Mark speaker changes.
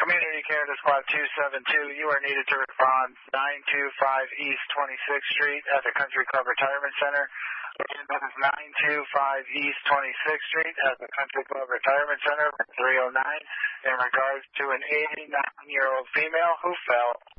Speaker 1: Community Canada Squad 272, you are needed to respond 925 East 26th Street at the Country Club Retirement Center. Again, that is 925 East 26th Street at the Country Club Retirement Center, 309, in regards to an 89-year-old female who fell